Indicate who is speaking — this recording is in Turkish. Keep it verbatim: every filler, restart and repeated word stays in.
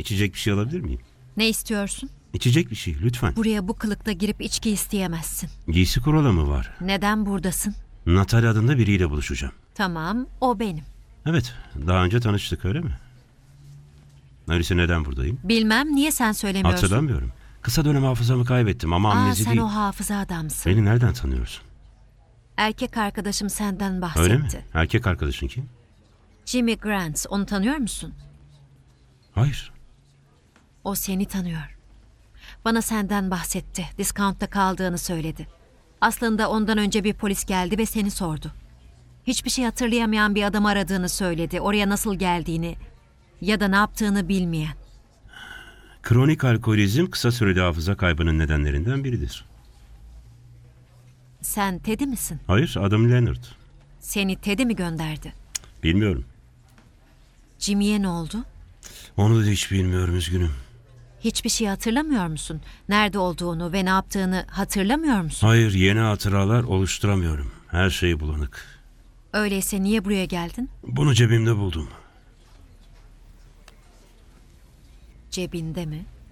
Speaker 1: İçecek bir şey alabilir miyim?
Speaker 2: Ne istiyorsun?
Speaker 1: İçecek bir şey lütfen.
Speaker 2: Buraya bu kılıkta girip içki isteyemezsin.
Speaker 1: Giysi kuralı mı var?
Speaker 2: Neden buradasın?
Speaker 1: Natalya adında biriyle buluşacağım.
Speaker 2: Tamam, o benim.
Speaker 1: Evet, daha önce tanıştık öyle mi? Öyleyse neden buradayım?
Speaker 2: Bilmem, niye sen söylemiyorsun?
Speaker 1: Hatırlamıyorum. Kısa dönem hafızamı kaybettim ama
Speaker 2: Aa,
Speaker 1: amnezi
Speaker 2: sen
Speaker 1: değil.
Speaker 2: o hafıza adamsın.
Speaker 1: Beni nereden tanıyorsun?
Speaker 2: Erkek arkadaşım senden bahsetti.
Speaker 1: Öyle mi? Erkek arkadaşın kim?
Speaker 2: Jimmy Grant, onu tanıyor musun?
Speaker 1: Hayır.
Speaker 2: O seni tanıyor. Bana senden bahsetti. Discount'ta kaldığını söyledi. Aslında ondan önce bir polis geldi ve seni sordu. Hiçbir şey hatırlayamayan bir adam aradığını söyledi. Oraya nasıl geldiğini ya da ne yaptığını bilmeyen.
Speaker 1: Kronik alkolizm kısa süreli hafıza kaybının nedenlerinden biridir.
Speaker 2: Sen Teddy misin?
Speaker 1: Hayır, adım Leonard.
Speaker 2: Seni Teddy mi gönderdi?
Speaker 1: Bilmiyorum.
Speaker 2: Jimmy'ye ne oldu?
Speaker 1: Onu da hiç bilmiyorum, üzgünüm.
Speaker 2: Hiçbir şey hatırlamıyor musun? Nerede olduğunu ve ne yaptığını hatırlamıyor musun?
Speaker 1: Hayır, yeni hatıralar oluşturamıyorum. Her şey bulanık.
Speaker 2: Öyleyse niye buraya geldin?
Speaker 1: Bunu cebimde buldum.
Speaker 2: Cebinde mi?